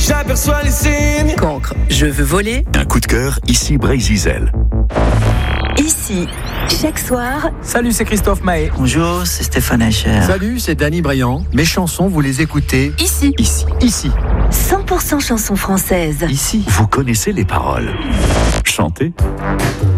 j'aperçois les signes. Cancre, je veux voler. Un coup de cœur, ici Brésil. Ici, chaque soir. Salut, c'est Christophe Maé. Bonjour, c'est Stéphane Echer. Salut, c'est Danny Briand. Mes chansons, vous les écoutez Ici. Ici. 100% chansons françaises. Ici. Vous connaissez les paroles. Chantez.